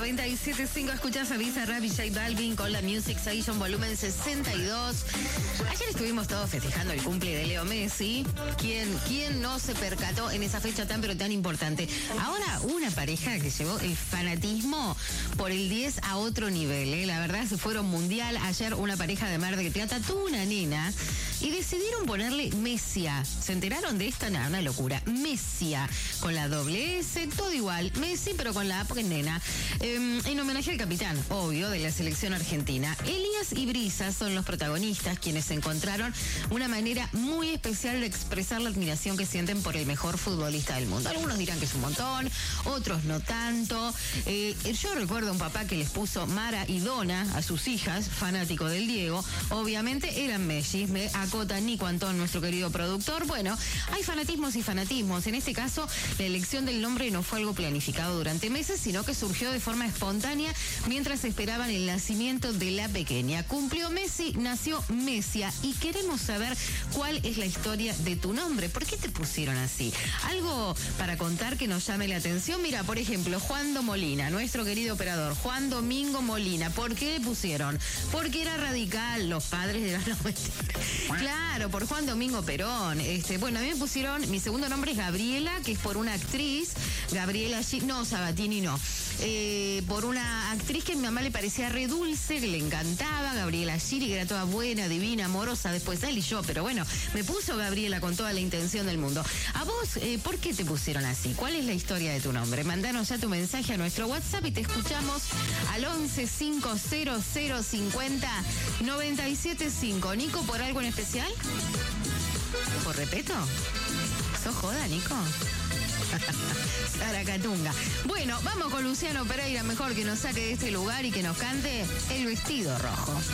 97.5, escuchás a Bizarrap y J Balvin con la Music Station volumen 62. Ayer estuvimos todos festejando el cumple de Leo Messi. ¿Quién no se percató en esa fecha tan pero tan importante? Ahora una pareja que llevó el fanatismo por el 10 a otro nivel, La verdad se fueron mundial. Ayer una pareja de Mar del Plata tuvo una nena y decidieron ponerle Messia. ¿Se enteraron de esta? Nada, una locura. Messia, con la doble S, todo igual. Messi, pero con la A porque es nena. En homenaje al capitán, obvio, de la selección argentina. Elías y Brisa son los protagonistas, quienes encontraron una manera muy especial de expresar la admiración que sienten por el mejor futbolista del mundo. Algunos dirán que es un montón, otros no tanto. Yo recuerdo a un papá que les puso Mara y Dona a sus hijas, fanático del Diego. Obviamente eran Messi, me acota Nico Antón, nuestro querido productor. Bueno, hay fanatismos y fanatismos. En este caso, la elección del nombre no fue algo planificado durante meses, sino que surgió de forma espontánea mientras esperaban el nacimiento de la pequeña. Cumplió Messi, nació Messia y queremos saber cuál es la historia de tu nombre. ¿Por qué te pusieron así? Algo para contar que nos llame la atención. Mira, por ejemplo, Juan Do Molina, nuestro querido operador, Juan Domingo Molina. ¿Por qué le pusieron? Porque era radical, los padres de la novela. Claro, por Juan Domingo Perón. Bueno, a mí me pusieron, mi segundo nombre es Gabriela, que es por una actriz, Gabriela no, Sabatini no. Por una actriz que a mi mamá le parecía re dulce, que le encantaba, Gabriela Giri, que era toda buena, divina, amorosa, después él y yo, pero bueno, me puso Gabriela con toda la intención del mundo. A vos, ¿por qué te pusieron así? ¿Cuál es la historia de tu nombre? Mandanos ya tu mensaje a nuestro WhatsApp y te escuchamos al 115050-975. Nico, ¿por algo en especial? ¿Por respeto? ¿Sos joda, Nico? Saracatunga. Bueno, vamos con Luciano Pereira, mejor que nos saque de este lugar y que nos cante El Vestido Rojo.